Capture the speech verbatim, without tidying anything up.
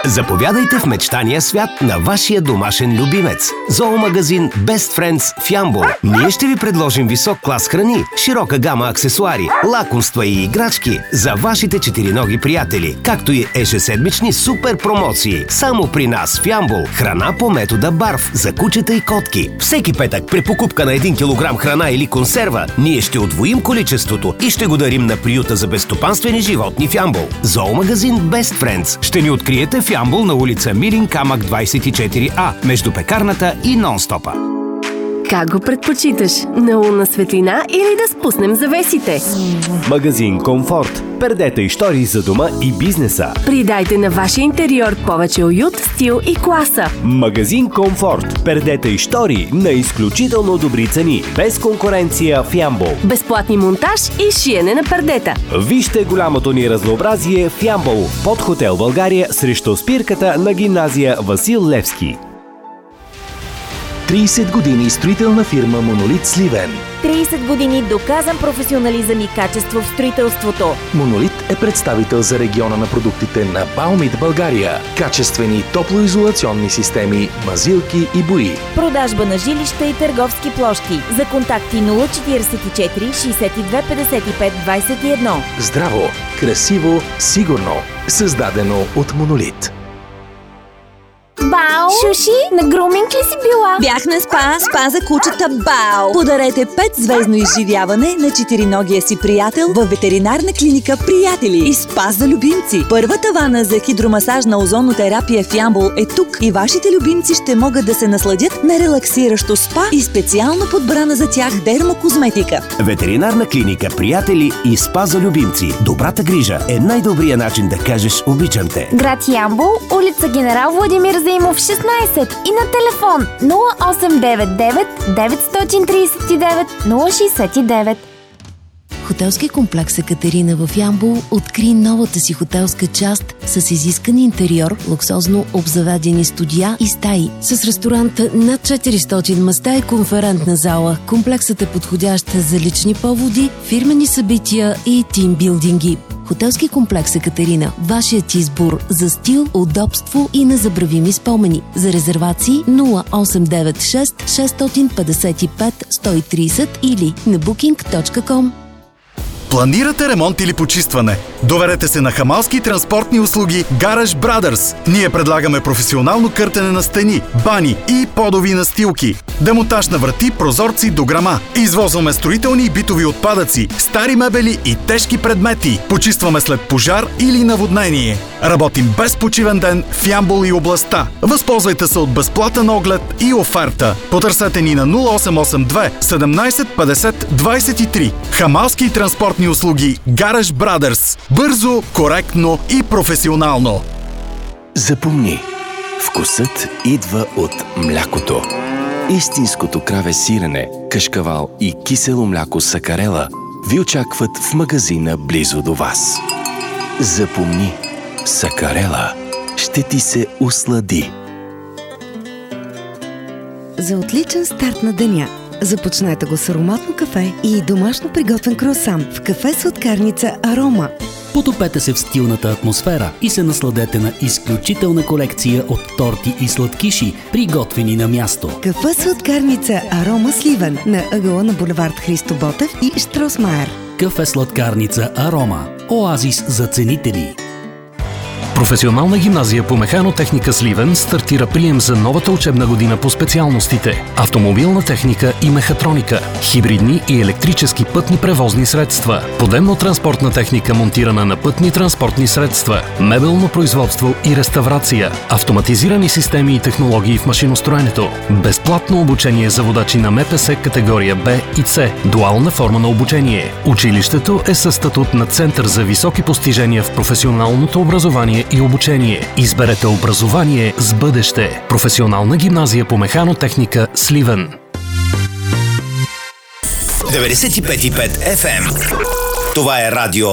Заповядайте в мечтания свят на вашия домашен любимец. Зоомагазин Best Friends в Ямбол. Ние ще ви предложим висок клас храни, широка гама аксесуари, лакомства и играчки за вашите четириноги приятели, както и ежеседмични супер промоции. Само при нас в Ямбол. Храна по метода Барф за кучета и котки. Всеки петък при покупка на един килограм храна или консерва, ние ще удвоим количеството и ще го дарим на приюта за безстопанствени животни в Ямбол. Зоомагазин Best Friends ще ни откриете в Ямбол на улица Мирин камък двадесет и четири А, между пекарната и Нон-стопа. Как го предпочиташ? На лунна светлина или да спуснем завесите? Магазин Комфорт. Пердета и штори за дома и бизнеса. Придайте на вашия интериор повече уют, стил и класа. Магазин Комфорт. Пердета и штори на изключително добри цени. Без конкуренция в Ямбол. Безплатни монтаж и шиене на пердета. Вижте голямото ни разнообразие в Ямбол. Под хотел България срещу спирката на гимназия Васил Левски. тридесет години строителна фирма Монолит Сливен. тридесет години доказан професионализъм и качество в строителството. Монолит е представител за региона на продуктите на Баумит България. Качествени топлоизолационни системи, мазилки и бои. Продажба на жилища и търговски площи. За контакти нула четиридесет и четири шейсет и две петдесет и пет двадесет и едно. Здраво, красиво, сигурно. Създадено от Монолит. Бао! Шуши, на груминг ли си била? Бях на спа, спа за кучета Бао. Подарете пет звездно изживяване на четириногия си приятел във ветеринарна клиника Приятели и спа за любимци. Първата вана за хидромасажна озонотерапия в Ямбол е тук и вашите любимци ще могат да се насладят на релаксиращо спа и специално подбрана за тях дермокозметика. Ветеринарна клиника Приятели и спа за любимци. Добрата грижа е най-добрият начин да кажеш обичам те. Град Ямбол, улица Генерал Владимир Заимов шестнадесет и на телефон нула осем девет девет деветстотин тридесет и девет нула шейсет и девет. Хотелски комплекс Екатерина в Ямбол откри новата си хотелска част с изискан интериор, луксозно обзаведени студия и стаи. С ресторант над четиристотин места и конферентна зала. Комплексът е подходящ за лични поводи, фирмени събития и тимбилдинги. Хотелски комплекс Екатерина. Вашият избор за стил, удобство и незабравими спомени. За резервации нула осем девет шест шест пет пет сто и тридесет или на букинг точка ком. Планирате ремонт или почистване? Доверете се на хамалски транспортни услуги Garage Brothers. Ние предлагаме професионално къртене на стени, бани и подови настилки. Демонтаж на врати, прозорци, дограма. Извозваме строителни и битови отпадъци, стари мебели и тежки предмети. Почистваме след пожар или наводнение. Работим без почивен ден в Ямбол и областта. Възползвайте се от безплатен оглед и оферта. Потърсете ни на нула осем осем две седемнадесет петдесет двадесет и три. Хамалски транспортни услуги Garage Brothers. Бързо, коректно и професионално. Запомни, вкусът идва от млякото. Истинското краве сирене, кашкавал и кисело мляко Сакарела ви очакват в магазина близо до вас. Запомни, Сакарела ще ти се услади. За отличен старт на деня започнете го с ароматно кафе и домашно приготвен круасан в кафе-сладкарница Арома. Потопете се в стилната атмосфера и се насладете на изключителна колекция от торти и сладкиши, приготвени на място. Кафе-сладкарница Арома Сливен на ъгъла на булевард Христо Ботев и Штросмайер. Кафе-сладкарница Арома. Оазис за ценители. Професионална гимназия по механотехника Сливен стартира прием за новата учебна година по специалностите автомобилна техника и мехатроника, хибридни и електрически пътни превозни средства, подемно-транспортна техника монтирана на пътни транспортни средства, мебелно производство и реставрация, автоматизирани системи и технологии в машиностроенето, безплатно обучение за водачи на ем пе ес категория Б и С, дуална форма на обучение. Училището е със статут на Център за високи постижения в професионалното образование и обучение. Изберете образование с бъдеще. Професионална гимназия по механотехника Сливен. деветдесет и пет и пет еф ем. Това е радио